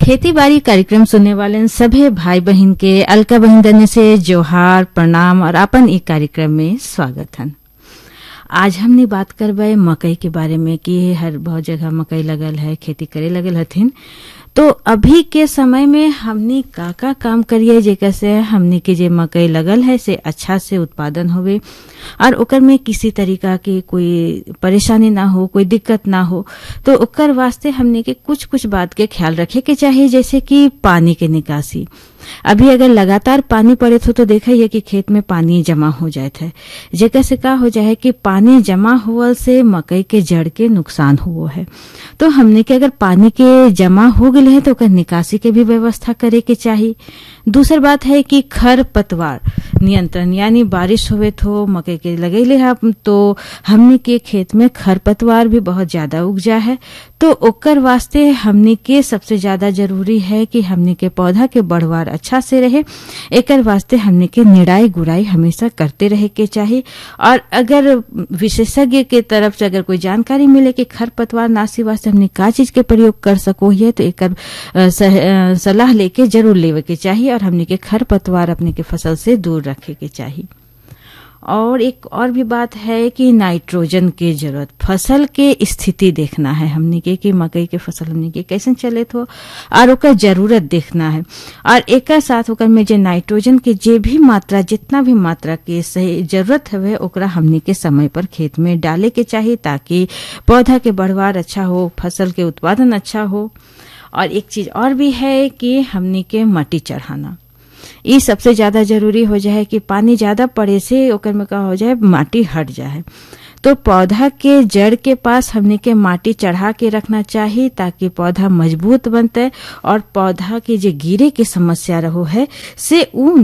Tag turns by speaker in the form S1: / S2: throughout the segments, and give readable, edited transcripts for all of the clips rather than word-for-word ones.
S1: खेती बाड़ी कार्यक्रम सुनने वाले सभी भाई बहन के अलका बहन दने से जोहार प्रणाम और अपन ई कार्यक्रम में स्वागत है। आज हमने बात करबे मकई के बारे में कि हर बहुत जगह मकई लगल है, खेती करे लगल हथिन। तो अभी के समय में हमनी का काम करिए जेकर से हमनी के जे मकई लगल है से अच्छा से उत्पादन होवे और ओकर में किसी तरीका की कोई परेशानी ना हो, कोई दिक्कत ना हो। तो ओकर वास्ते हमनी के कुछ बात के ख्याल रखे के चाहिए, जैसे कि पानी के निकासी। अभी अगर लगातार पानी पड़े तो देखा है कि खेत में पानी जमा हो जाता है, जेकर से का हो जाए कि पानी जमा होवल से मकई के जड़ के नुकसान हुआ है। तो हमने के अगर पानी के जमा हो गए है तो ओकर निकासी के भी व्यवस्था करे के चाहिए। दूसर बात है कि खर पतवार नियंत्रण, यानी बारिश होवे तो मकई के लगेले है तो हमने के खेत में खर पतवार भी बहुत ज्यादा उग जा है। तो ओकर वास्ते हमने के सबसे ज्यादा जरूरी है कि हमने के पौधा के बढ़वार अच्छा से रहे। एकर वास्ते हमने के निराई गुड़ाई हमेशा करते रहे के चाहिए। और अगर विशेषज्ञ के तरफ से अगर कोई जानकारी मिले कि खरपतवार नाशी वास्ते हमने का चीज के प्रयोग कर सको है तो एकर सलाह लेके जरूर लेवे के चाहिए और हमने के खरपतवार अपने के फसल से दूर रखे के चाहिए। और एक और भी बात है कि नाइट्रोजन के जरूरत, फसल के स्थिति देखना है हमने के कि मकई के फसल हमने के कैसे चले तो और ओकर जरूरत देखना है। और एक साथ ओकर में जे नाइट्रोजन के जे भी मात्रा, जितना भी मात्रा के सही जरूरत है ओकरा हमने के समय पर खेत में डाले के चाहिए ताकि पौधा के बढ़वार अच्छा हो, फसल के उत्पादन अच्छा हो। और एक चीज और भी है कि हमने के मट्टी चढ़ाना, ये सबसे ज्यादा जरूरी हो जाए कि पानी ज्यादा पड़े से ओकर में का हो जाए माटी हट जाए। तो पौधा के जड़ के पास हमने के माटी चढ़ा के रखना चाहिए ताकि पौधा मजबूत बनते और पौधा के जो गिरे की समस्या रहो है से ऊ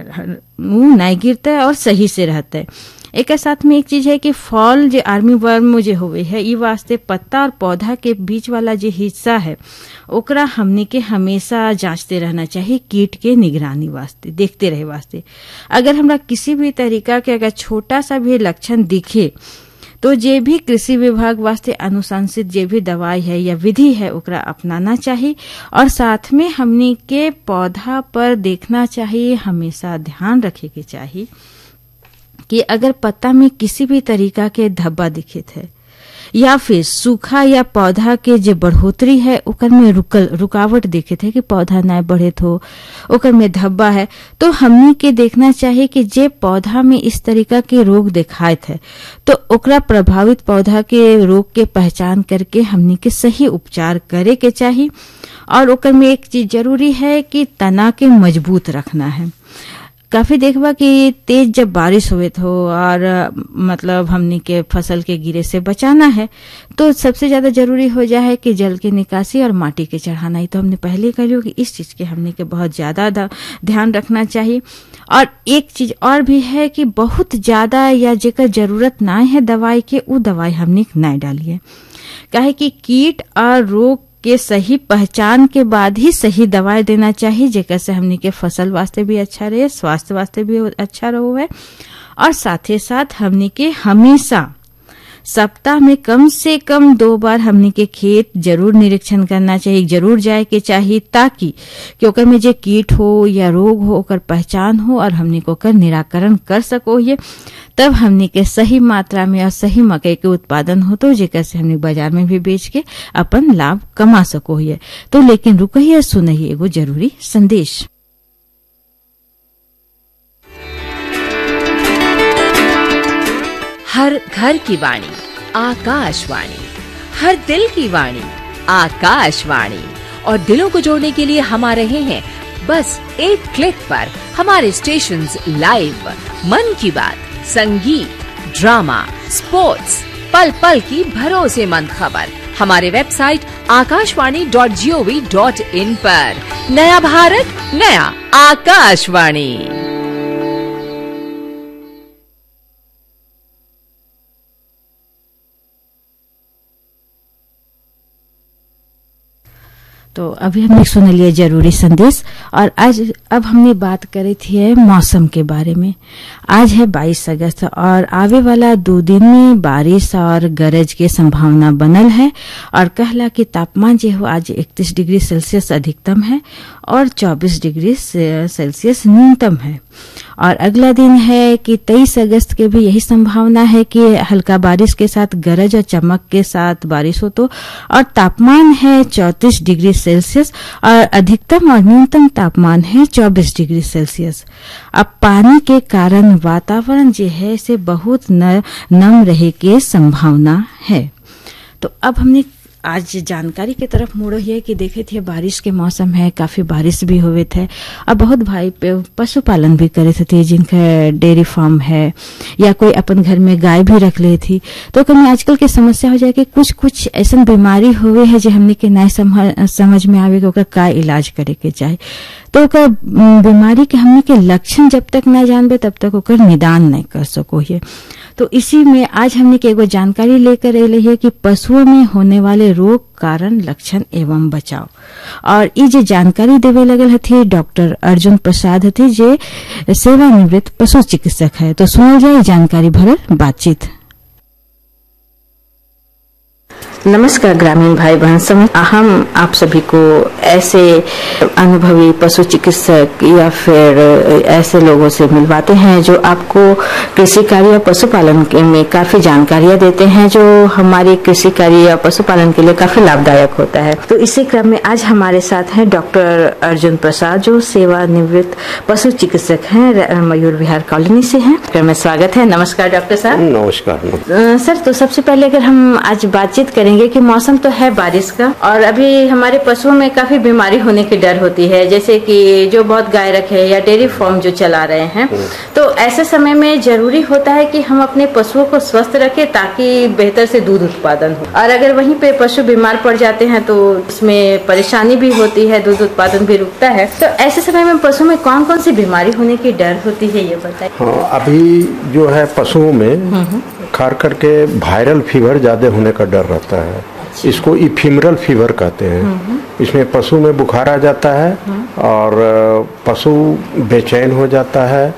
S1: नहीं गिरते और सही से रहते। एक साथ में एक चीज है कि फॉल जो आर्मी वर्म जो होवे है ई वास्ते पत्ता और पौधा के बीच वाला जो हिस्सा है ओकरा हमने के हमेशा जांचते रहना चाहिए, कीट के निगरानी वास्ते देखते रहे वास्ते। अगर हमरा किसी भी तरीका के अगर छोटा सा भी लक्षण दिखे तो जे भी कृषि विभाग वास्ते अनुशंसित जे भी दवाई है या विधि है ओकरा अपनाना चाहिए। और साथ में हमने के पौधा पर देखना चाहिए, हमेशा ध्यान रखे के चाहिए कि अगर पत्ता में किसी भी तरीका के धब्बा दिखत है या फिर सूखा या पौधा के जो बढ़ोतरी है ओकर में रुकावट दिखत है कि पौधा न बढ़े तो ओकर में धब्बा है, तो हमनी के देखना चाहिए कि जे पौधा में इस तरीका के रोग दिखात है तो ओकरा प्रभावित पौधा के रोग के पहचान करके हमनी के सही उपचार करे के चाहिए। और ओकर में एक चीज जरूरी है कि तना के मजबूत रखना है। काफी देखबा कि तेज जब बारिश हुए तो और मतलब हमनी के फसल के गिरे से बचाना है तो सबसे ज्यादा जरूरी हो जाए कि जल की निकासी और माटी के चढ़ाना। ही तो हमने पहले कहियो कि इस चीज के हमने के बहुत ज्यादा ध्यान रखना चाहिए। और एक चीज और भी है कि बहुत ज्यादा या जेकर जरूरत ना है दवाई के उ दवाई हमने नहीं डालिए, काहे कि कीट और रोग के सही पहचान के बाद ही सही दवाई देना चाहिए, जेकर से हमनी के फसल वास्ते भी अच्छा रहे, स्वास्थ्य वास्ते भी अच्छा रहो है। और साथ ही साथ हमनी के हमेशा सप्ताह में कम से कम 2 बार हमनी के खेत जरूर निरीक्षण करना चाहिए, जरूर जाए के चाहिए ताकि ओकर में जे कीट हो या रोग हो ओकर पहचान हो और हमनी को ओकर निराकरण कर सको ये। तब हमनी के सही मात्रा में और सही मकई के उत्पादन हो तो जेकर से हमनी बाजार में भी बेच के अपन लाभ कमा सको ये। तो लेकिन रुकहिए, सुनहिए एगो जरूरी संदेश।
S2: हर घर की वाणी आकाशवाणी, हर दिल की वाणी आकाशवाणी। और दिलों को जोड़ने के लिए हम आ रहे हैं बस एक क्लिक पर। हमारे स्टेशंस लाइव, मन की बात, संगीत, ड्रामा, स्पोर्ट्स, पल पल की भरोसेमंद खबर हमारे वेबसाइट akashwani.gov.in पर। नया भारत, नया आकाशवाणी।
S1: तो अभी हमने सुन लिया जरूरी संदेश और अब हमने बात करी थी मौसम के बारे में। आज है 22 अगस्त और आवे वाला 2 दिन में बारिश और गरज के संभावना बनल है और कहला कि तापमान जो है आज 31 डिग्री सेल्सियस अधिकतम है और 24 डिग्री सेल्सियस न्यूनतम है। और अगला दिन है कि 23 अगस्त के भी यही संभावना है कि हल्का बारिश के साथ गरज और चमक के साथ बारिश हो तो, और तापमान है 34 डिग्री सेल्सियस और अधिकतम और न्यूनतम तापमान है 24 डिग्री सेल्सियस। अब पानी के कारण वातावरण जो है इसे बहुत नम रहे के संभावना है। तो अब हमने आज जानकारी की तरफ मुड़ो है कि देखे थे बारिश के मौसम है, काफी बारिश भी हुए थे और बहुत भाई पशुपालन भी करे थे जिनका डेयरी फार्म है या कोई अपन घर में गाय भी रख ले थी। तो कभी आजकल की समस्या हो जाए कि कुछ ऐसा बीमारी हुए है जो हमने के नहीं समझ में आवे कि का इलाज करे के चाहे। तो बीमारी के हमने के लक्षण जब तक न जानबे तब तक ओकर निदान नहीं कर सको है। तो इसी में आज हमने के एगो जानकारी लेकर अले है कि पशुओं में होने वाले रोग, कारण, लक्षण एवं बचाव। और ये जो जानकारी देवे लगल हथी डॉक्टर अर्जुन प्रसाद हथी जे सेवानिवृत्त पशु चिकित्सक है। तो सुनल जाए जानकारी भरल बातचीत। नमस्कार ग्रामीण भाई बहन समूह, हम आप सभी को ऐसे अनुभवी पशु चिकित्सक या फिर ऐसे लोगों से मिलवाते हैं जो आपको कृषि कार्य या पशुपालन में काफी जानकारियां देते हैं जो हमारे कृषि कार्य या पशुपालन के लिए काफी लाभदायक होता है। तो इसी क्रम में आज हमारे साथ हैं डॉक्टर अर्जुन प्रसाद जो सेवानिवृत्त पशु चिकित्सक हैं, मयूर विहार कॉलोनी से हैं। में स्वागत है। नमस्कार डॉक्टर साहब।
S3: नमस्कार
S1: सर। तो सबसे पहले अगर हम आज बातचीत करेंगे कि मौसम तो है बारिश का और अभी हमारे पशुओं में काफी बीमारी होने की डर होती है, जैसे कि जो बहुत गाय रखे या डेयरी फार्म जो चला रहे हैं। तो ऐसे समय में जरूरी होता है कि हम अपने पशुओं को स्वस्थ रखें ताकि बेहतर से दूध उत्पादन हो, और अगर वहीं पे पशु बीमार पड़ जाते हैं तो इसमें परेशानी भी होती है, दूध उत्पादन भी रुकता है। तो ऐसे समय में पशु में कौन कौन सी बीमारी होने की डर होती है ये बताइए।
S3: हाँ, अभी जो है पशुओं में खार करके वायरल फीवर ज्यादा होने का डर रहता है। इसको इफिमरल फीवर कहते हैं। इसमें पशु में बुखार आ जाता है और पशु बेचैन हो जाता है,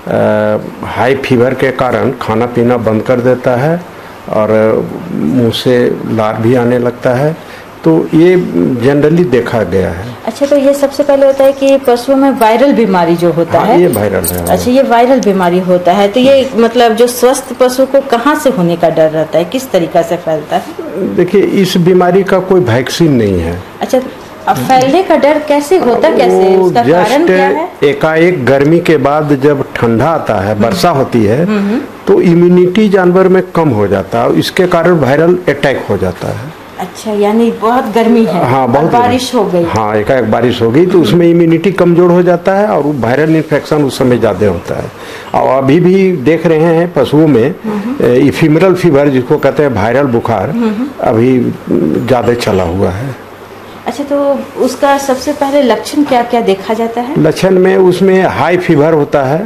S3: हाई फीवर के कारण खाना पीना बंद कर देता है और मुंह से लार भी आने लगता है। तो ये जनरली देखा गया है।
S1: अच्छा, तो ये सबसे पहले होता है कि पशुओं में वायरल बीमारी जो होता है,
S3: ये वायरल है।
S1: अच्छा, ये वायरल बीमारी होता है। तो ये मतलब जो स्वस्थ पशु को कहाँ से होने का डर रहता है, किस तरीका से फैलता है?
S3: देखिए, इस बीमारी का कोई वैक्सीन नहीं है।
S1: अच्छा, अब फैलने का डर कैसे होता, कैसे उसका कारण क्या है?
S3: एकाएक गर्मी के बाद जब ठंडा आता है, वर्षा होती है, तो इम्यूनिटी जानवर में कम हो जाता है, इसके कारण वायरल अटैक हो जाता है।
S1: अच्छा, यानी बहुत गर्मी है।
S3: हाँ, बहुत
S1: बारिश हो गई।
S3: हाँ, एकाएक बारिश हो गई तो उसमें इम्यूनिटी कमजोर हो जाता है और वायरल इन्फेक्शन उस समय ज्यादा होता है। और अभी भी देख रहे हैं पशुओं में इफिमरल फीवर जिसको कहते हैं वायरल बुखार अभी ज्यादा चला हुआ है।
S1: अच्छा, तो उसका सबसे पहले लक्षण क्या क्या देखा जाता है?
S3: लक्षण में उसमें हाई फीवर होता है,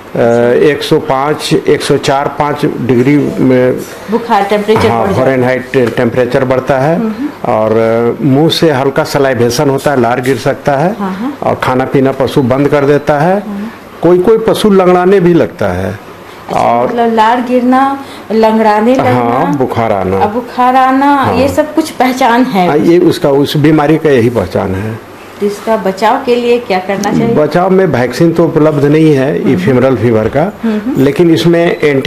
S3: 105, 104-5 डिग्री में
S1: बुखार टेम्परेचर,
S3: हाँ, फ़ारेनहाइट टेम्परेचर बढ़ता है और मुंह से हल्का सलाइवेशन होता है, लार गिर सकता है और खाना पीना पशु बंद कर देता है। कोई कोई पशु लंगड़ाने भी लगता है।
S1: अच्छा, और मतलब लार गिरना, लंगड़ाने लगना,
S3: हाँ, बुखार आना,
S1: हाँ, ये सब कुछ पहचान है।
S3: ये उसका उस बीमारी का यही पहचान है।
S1: तो इसका बचाव के लिए क्या करना चाहिए?
S3: बचाव में वैक्सीन तो उपलब्ध नहीं है इफिमरल फीवर का, लेकिन इसमें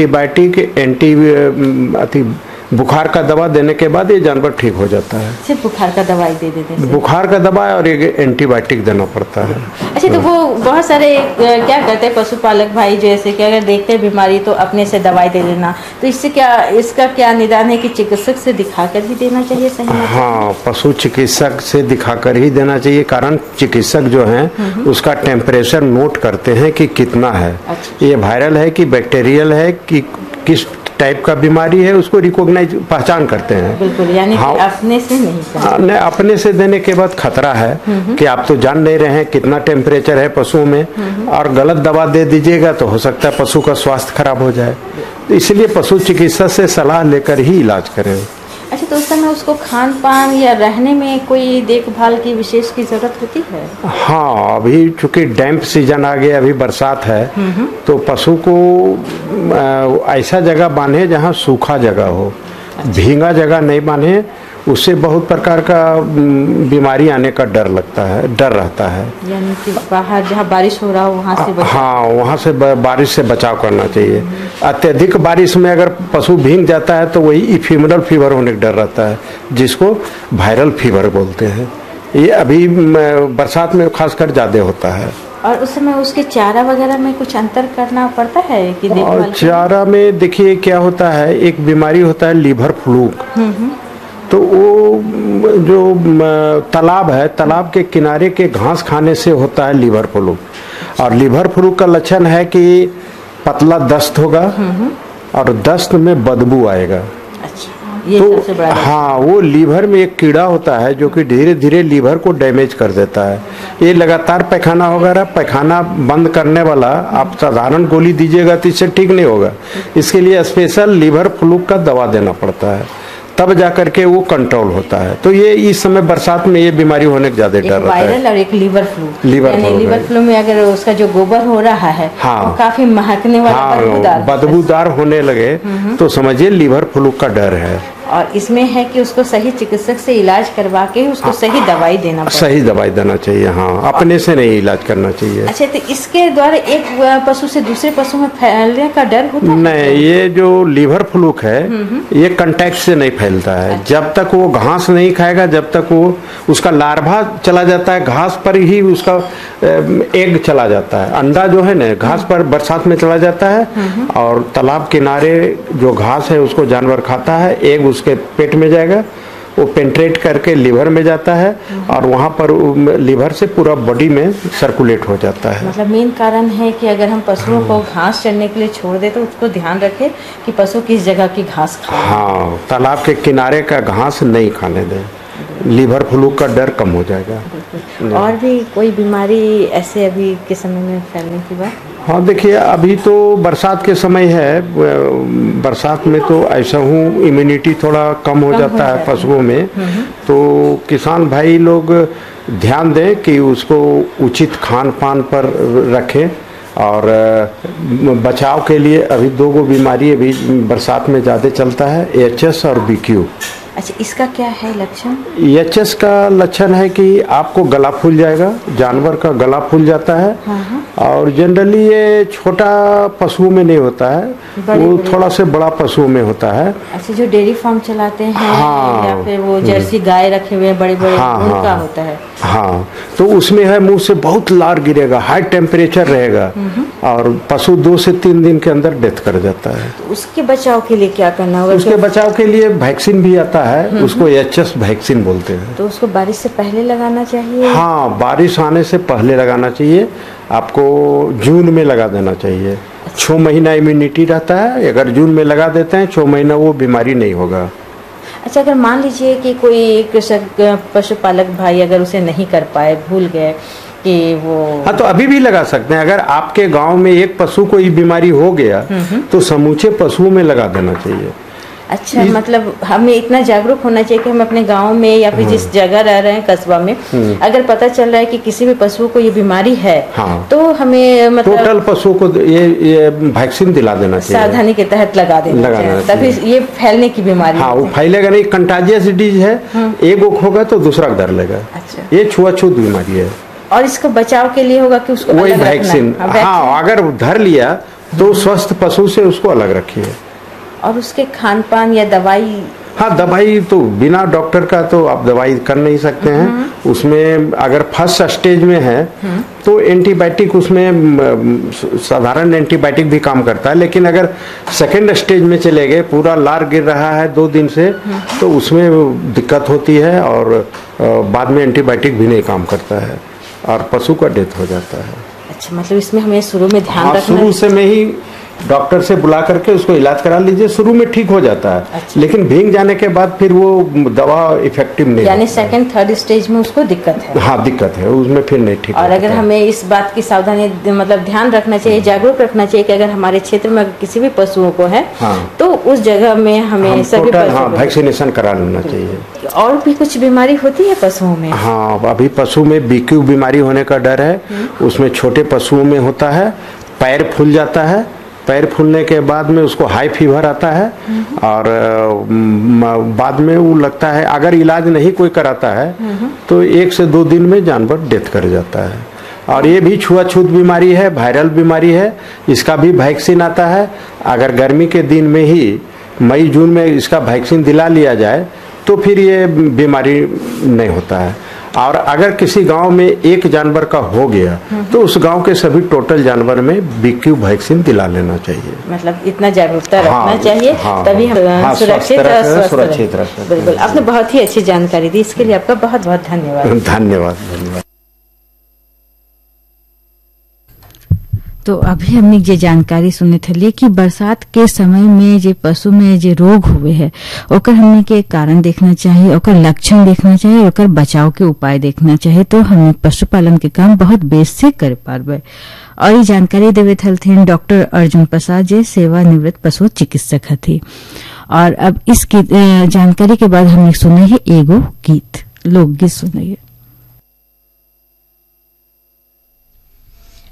S3: एंटीबायोटिक बुखार का दवा देने के बाद ये जानवर ठीक हो जाता है।
S1: सिर्फ बुखार का दवाई दे देते हैं?
S3: बुखार का दवा और एक एंटीबायोटिक देना पड़ता है।
S1: अच्छा, तो वो बहुत सारे क्या करते हैं पशुपालक भाई, जैसे कि अगर देखते हैं बीमारी तो अपने से दवाई दे लेना, तो इससे क्या, इसका क्या निदान है कि चिकित्सक से दिखाकर ही देना चाहिए? सही?
S3: हाँ, पशु चिकित्सक से दिखाकर ही देना चाहिए, कारण चिकित्सक जो है उसका टेम्परेचर नोट करते हैं कि कितना है। अच्छा। ये वायरल है कि बैक्टीरियल है कि किस टाइप का बीमारी है, उसको रिकॉग्नाइज पहचान करते हैं।
S1: बिल्कुल, यानी हाँ, अपने से नहीं
S3: अपने से देने के बाद खतरा है कि आप तो जान नहीं रहे हैं कितना टेम्परेचर है पशुओं में, और गलत दवा दे दीजिएगा तो हो सकता है पशु का स्वास्थ्य खराब हो जाए। तो इसलिए पशु चिकित्सक से सलाह लेकर ही इलाज करें।
S1: अच्छा, तो उस समय उसको खान पान या रहने में कोई देखभाल की विशेष की जरूरत होती है?
S3: हाँ, अभी चूंकि डैम्प सीजन आ गया, अभी बरसात है, तो पशु को ऐसा जगह बांधे जहाँ सूखा जगह हो। भींगा जगह नहीं बांधे, उससे बहुत प्रकार का बीमारी आने का डर रहता है।
S1: यानी कि बाहर जहाँ बारिश हो रहा हो वहाँ से
S3: हाँ, वहाँ से बारिश से बचाव करना चाहिए। अत्यधिक बारिश में अगर पशु भीग जाता है तो वही इफिमरल फीवर होने का डर रहता है, जिसको वायरल फीवर बोलते हैं। ये अभी बरसात में खासकर ज्यादा होता है।
S1: और उस समय उसके चारा वगैरह में कुछ अंतर करना पड़ता है कि देखभाल?
S3: और चारा में देखिए क्या होता है, एक बीमारी होता है लीवर फ्लूक। तो वो जो तालाब है, तालाब के किनारे के घास खाने से होता है लीवर फ्लूक। और लीवर फ्लूक का लक्षण है कि पतला दस्त होगा और दस्त में बदबू आएगा।
S1: अच्छा, ये
S3: तो
S1: सबसे बड़ा
S3: हाँ, वो लीवर में एक कीड़ा होता है जो कि धीरे धीरे लीवर को डैमेज कर देता है। ये लगातार पैखाना वगैरह, पैखाना बंद करने वाला आप साधारण गोली दीजिएगा तो इससे ठीक नहीं होगा। इसके लिए स्पेशल लीवर फ्लूक का दवा देना पड़ता है, तब जाकर के वो कंट्रोल होता है। तो ये इस समय बरसात में ये बीमारी होने का ज्यादा डर रहता है।
S1: वायरल और एक लीवर फ्लू।
S3: लीवर
S1: फ्लू में अगर उसका जो गोबर हो रहा है,
S3: हाँ,
S1: वो काफी महकने वाला,
S3: बदबूदार होने लगे तो समझिए लीवर फ्लू का डर है।
S1: और इसमें है कि उसको सही चिकित्सक से इलाज करवा के उसको सही दवाई देना पड़ता है।
S3: सही दवाई देना चाहिए, हाँ, अपने से नहीं इलाज करना चाहिए।
S1: अच्छा, तो इसके द्वारा एक पशु से दूसरे पशु में फैलने का डर होता है?
S3: नहीं, ये जो लीवर फ्लूक है ये कांटेक्ट से नहीं फैलता है। अच्छा। जब तक वो घास नहीं खाएगा, जब तक वो उसका लार्वा चला जाता है, घास पर ही उसका एग चला जाता है। अंडा जो है ना घास पर बरसात में चला जाता है और तालाब किनारे जो घास है उसको जानवर खाता है, एग उसके पेट में जाएगा, वो पेंट्रेट करके लीवर में जाता है और वहाँ पर लीवर से पूरा बॉडी में सर्कुलेट हो जाता है।
S1: मतलब मेन कारण है कि अगर हम पशुओं को घास चरने के लिए छोड़ दे तो उसको ध्यान रखे कि पशु किस जगह की घास खाए।
S3: हाँ, तालाब के किनारे का घास नहीं खाने दें, लीवर फ्लू का डर कम हो जाएगा।
S1: और भी कोई बीमारी ऐसे अभी के समय में फैलने की बात?
S3: हाँ, देखिए अभी तो बरसात के समय है, बरसात में तो ऐसा हूँ इम्यूनिटी थोड़ा कम हो जाता है पशुओं में। तो किसान भाई लोग ध्यान दें कि उसको उचित खान पान पर रखें। और बचाव के लिए अभी दो बीमारी अभी बरसात में ज़्यादा चलता है, एचएस और बीक्यू।
S1: अच्छा, इसका क्या है लक्षण?
S3: एचएस का लक्षण है कि आपको गला फूल जाएगा, जानवर का गला फूल जाता है। और जनरली ये छोटा पशुओं में नहीं होता है, वो थोड़ा से बड़ा पशुओं में होता है।
S1: अच्छा, जो डेयरी फार्म चलाते हैं, हाँ, या फिर वो जर्सी गाय रखे हुए बड़े बड़े, उनका होता है।
S3: हाँ, तो उसमें है मुंह से बहुत लार गिरेगा, हाई टेम्परेचर रहेगा और पशु 2 से 3 दिन के अंदर डेथ कर जाता है।
S1: तो उसके बचाव के लिए क्या करना होगा?
S3: उसके बचाव के लिए वैक्सीन भी आता है, उसको एचएस वैक्सीन बोलते हैं।
S1: तो उसको बारिश से पहले लगाना चाहिए?
S3: हाँ, बारिश आने से पहले लगाना चाहिए। आपको जून में लगा देना चाहिए। 6 महीना इम्यूनिटी रहता है, अगर जून में लगा देते हैं 6 महीना वो बीमारी नहीं होगा।
S1: अच्छा, अगर मान लीजिए कि कोई कृषक पशुपालक भाई अगर उसे नहीं कर पाए, भूल गए कि वो,
S3: हाँ, तो अभी भी लगा सकते हैं। अगर आपके गांव में एक पशु को ये बीमारी हो गया तो समूचे पशुओं में लगा देना चाहिए।
S1: अच्छा, मतलब हमें इतना जागरूक होना चाहिए कि हम अपने गांव में या फिर जिस जगह रह रहे हैं कस्बा में, अगर पता चल रहा है कि किसी भी पशु को ये बीमारी है, हाँ, तो हमें मतलब
S3: टोटल पशु को ये वैक्सीन दिला देना चाहिए,
S1: सावधानी के तहत लगा देना चाहिए, तभी ये फैलने की बीमारी।
S3: हाँ, वो फैलेगा नहीं। कंटाजियस डिजीज है, एक होगा तो दूसरा डर लेगा।
S1: अच्छा,
S3: ये छुआछूत बीमारी है।
S1: और इसको बचाव के लिए होगा कि उसको
S3: वही वैक्सीन। हाँ, अगर धर लिया तो स्वस्थ पशु से उसको अलग रखिए।
S1: और उसके खान पान या दवाई? हाँ,
S3: दवाई तो बिना डॉक्टर का तो आप दवाई कर नहीं सकते हैं। उसमें अगर फर्स्ट स्टेज में है तो एंटीबायोटिक, उसमें साधारण एंटीबायोटिक भी काम करता है। लेकिन अगर सेकेंड स्टेज में चले गए, पूरा लार गिर रहा है 2 दिन से, तो उसमें दिक्कत होती है और बाद में एंटीबायोटिक भी नहीं काम करता है और पशु का डेथ हो जाता है।
S1: अच्छा, मतलब इसमें हमें शुरू में ध्यान रखना,
S3: शुरू से में ही डॉक्टर से बुला करके उसको इलाज करा लीजिए, शुरू में ठीक हो जाता है।
S1: अच्छा।
S3: लेकिन भीग जाने के बाद फिर वो दवा इफेक्टिव नहीं,
S1: यानी सेकंड थर्ड स्टेज में उसको दिक्कत है।
S3: हाँ, दिक्कत है, उसमें फिर नहीं ठीक।
S1: और अगर हमें इस बात की सावधानी मतलब ध्यान रखना चाहिए, जागरूक रखना चाहिए कि अगर हमारे क्षेत्र में किसी भी पशुओं को है तो उस जगह में हमें सभी
S3: वैक्सीनेशन करा लेना चाहिए।
S1: और भी कुछ बीमारी होती है पशुओं में?
S3: हाँ, अभी पशु में बीक्यू बीमारी होने का डर है। उसमें छोटे पशुओं में होता है, पैर फूल जाता है, पैर फूलने के बाद में उसको हाई फीवर आता है और बाद में वो लगता है, अगर इलाज नहीं कोई कराता है तो 1 से 2 दिन में जानवर डेथ कर जाता है। और ये भी छुआछूत बीमारी है, वायरल बीमारी है, इसका भी वैक्सीन आता है। अगर गर्मी के दिन में ही मई जून में इसका वैक्सीन दिला लिया जाए तो फिर ये बीमारी नहीं होता है। और अगर किसी गांव में एक जानवर का हो गया तो उस गांव के सभी टोटल जानवर में बीक्यू वैक्सीन दिला लेना चाहिए।
S1: मतलब इतना जागरूकता रखना चाहिए, तभी हम सुरक्षित रह सकते। बिल्कुल, आपने बहुत ही अच्छी जानकारी दी, इसके लिए आपका बहुत बहुत धन्यवाद।
S3: धन्यवाद।
S1: तो अभी हमने ये जानकारी सुने थे कि बरसात के समय में जे पशु में जे रोग हुए है ओकर हमने के कारण देखना चाहिए, ओकर लक्षण देखना चाहिए, ओकर बचाव के उपाय देखना चाहिए, तो हमें पशुपालन के काम बहुत बेस से कर पारबे। और ये जानकारी देवे थलथिन डॉक्टर अर्जुन प्रसाद जे सेवानिवृत्त पशु चिकित्सक थी। और अब इस जानकारी के बाद हमने सुने है एगो गीत, लोकगीत सुनिए।